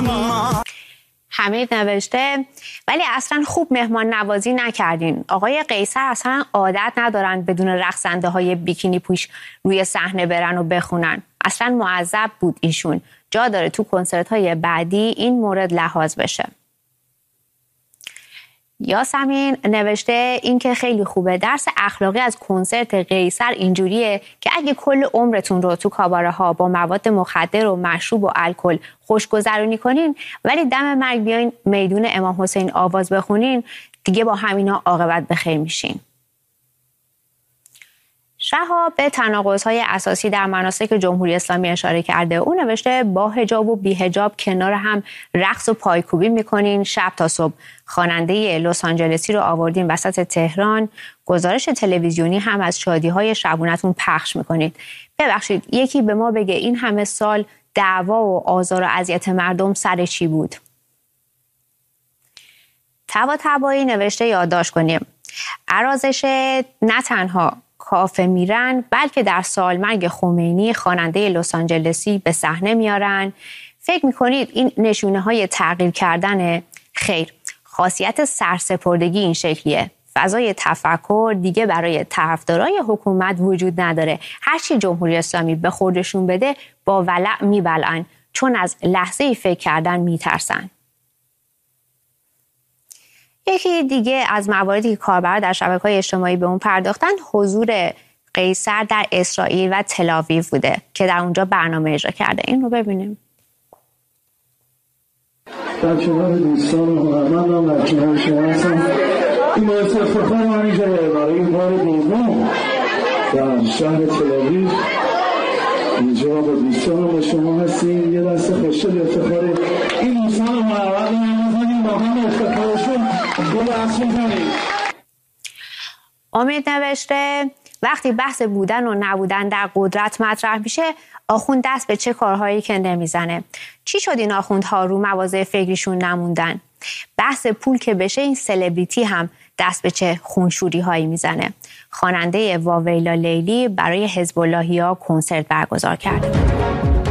حمید نوشته ولی اصلا خوب مهمان نوازی نکردین. آقای قیصر اصلا عادت ندارن بدون رقصنده های بیکینی پوش روی صحنه برن و بخونن. اصلا معذب بود ایشون. جا داره تو کنسرت های بعدی این مورد لحاظ بشه. یاسمین نوشته این که خیلی خوبه. درس اخلاقی از کنسرت قیصر اینجوریه که اگه کل عمرتون رو تو کاباره ها با مواد مخدر و مشروب و الکل خوشگذرونی کنین ولی دم مرگ بیاین میدون امام حسین آواز بخونین دیگه با همینا عاقبت بخیر میشین. شهاب به تناقض‌های اساسی در مناسک جمهوری اسلامی اشاره کرده. او نوشته با حجاب و بی حجاب کنار هم رقص و پایکوبی میکنین شب تا صبح. خواننده لس آنجلسی رو آوردین وسط تهران. گزارش تلویزیونی هم از شادی‌های شبونتون پخش میکنید. ببخشید یکی به ما بگه این همه سال دعوا و آزار و اذیت مردم سر چی بود؟ طباطبایی نوشته یادداشت کنیم. ارازش نه تنها کافه میرن بلکه در سالمرگ خمینی خواننده لس آنجلسی به صحنه میارن. فکر میکنید این نشونه های تغییر کردن؟ خیر، خاصیت سرسپردگی این شکلیه. فضای تفکر دیگه برای طرفدارای حکومت وجود نداره. هرچی جمهوری اسلامی به خودشون بده با ولع میبلعن چون از لحظه فکر کردن میترسن. یکی دیگه از مواردی که کاربران در شبکه‌های اجتماعی به اون پرداختن حضور قیصر در اسرائیل و تل‌آویو بوده که در اونجا برنامه اجرا کرده. این رو ببینیم. در کنار دوستان و هنرمندان در کنار شما هستم. این باعث افتخار من اینجا برای بار دوم در شهر تل‌آویو اینجا با دوستان با شما هستیم. یه دست خوشحال افتخار این دوستان و هنرمندان با هم افتخارشون امید نوشته وقتی بحث بودن و نبودن در قدرت مطرح میشه آخوند دست به چه کارهایی که نمیزنه. چی شد این آخوندها رو مواضع فکریشون نموندن؟ بحث پول که بشه این سلبریتی هم دست به چه خونشوری هایی میزنه. خواننده واویلا لیلی برای حزب اللهیا کنسرت برگزار کرده.